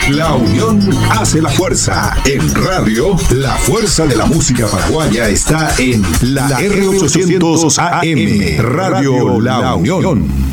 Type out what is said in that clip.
La unión hace la fuerza. En radio, la fuerza de la música paraguaya está en la R800 AM, Radio La Unión.